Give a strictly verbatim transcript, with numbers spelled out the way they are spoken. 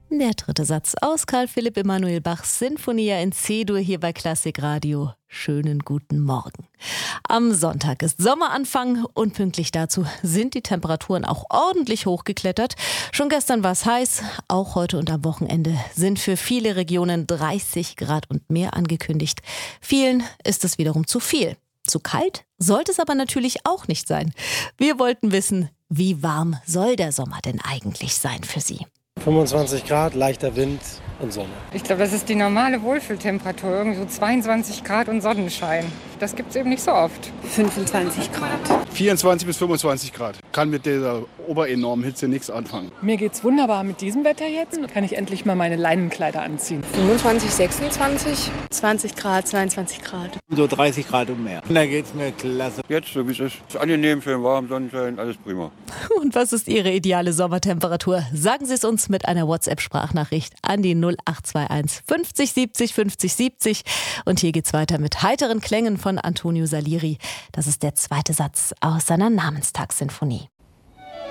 Der dritte Satz aus Karl Philipp Emanuel Bachs Sinfonia in C-Dur hier bei Klassik Radio. Schönen guten Morgen. Am Sonntag ist Sommeranfang und pünktlich dazu sind die Temperaturen auch ordentlich hochgeklettert. Schon gestern war es heiß, auch heute und am Wochenende sind für viele Regionen dreißig Grad und mehr angekündigt. Vielen ist es wiederum zu viel. Zu kalt sollte es aber natürlich auch nicht sein. Wir wollten wissen, wie warm soll der Sommer denn eigentlich sein für Sie? fünfundzwanzig Grad, leichter Wind und Sonne. Ich glaube, das ist die normale Wohlfühltemperatur, irgendwie so zweiundzwanzig Grad und Sonnenschein. Das gibt es eben nicht so oft. fünfundzwanzig Grad. vierundzwanzig bis fünfundzwanzig Grad. Kann mit dieser oberenormen Hitze nichts anfangen. Mir geht's wunderbar mit diesem Wetter jetzt. Kann ich endlich mal meine Leinenkleider anziehen. fünfundzwanzig, sechsundzwanzig, zwanzig Grad, zweiundzwanzig Grad. So dreißig Grad und mehr. Da geht's mir klasse. Jetzt, so wie es ist. Ist angenehm, schön warm, Sonnenschein, alles prima. Und was ist Ihre ideale Sommertemperatur? Sagen Sie es uns mit einer WhatsApp-Sprachnachricht an die null acht zwei eins fünfzig siebzig fünfzig siebzig. Und hier geht's weiter mit heiteren Klängen von Antonio Salieri. Das ist der zweite Satz aus seiner Namenstagssinfonie.